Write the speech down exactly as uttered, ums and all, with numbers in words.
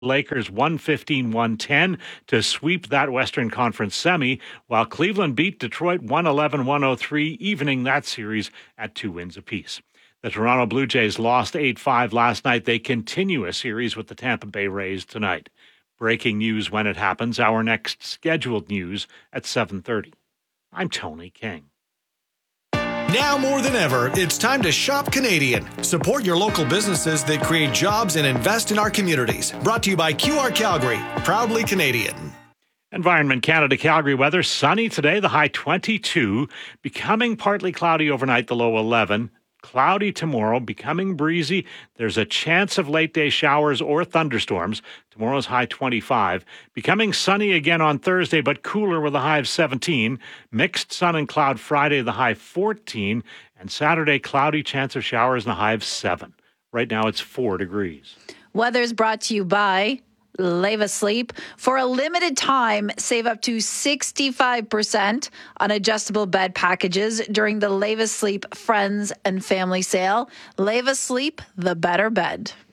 Lakers one fifteen to one ten to sweep that Western Conference semi, while Cleveland beat Detroit one eleven to one oh three, evening that series at two wins apiece. The Toronto Blue Jays lost eight five last night. They continue a series with the Tampa Bay Rays tonight. Breaking news when it happens. Our next scheduled news at seven thirty. I'm Tony King. Now more than ever, it's time to shop Canadian. Support your local businesses that create jobs and invest in our communities. Brought to you by Q R Calgary, proudly Canadian. Environment Canada Calgary weather. Sunny today, the high twenty-two. Becoming partly cloudy overnight, the low eleven. Cloudy tomorrow, becoming breezy. There's a chance of late-day showers or thunderstorms. Tomorrow's high twenty-five. Becoming sunny again on Thursday, but cooler with a high of seventeen. Mixed sun and cloud Friday, the high fourteen. And Saturday, cloudy, chance of showers and a high of seven. Right now, it's four degrees. Weather's brought to you by Leva Sleep. For a limited time, save up to sixty-five percent on adjustable bed packages during the Leva Sleep Friends and Family Sale. Leva Sleep, the better bed.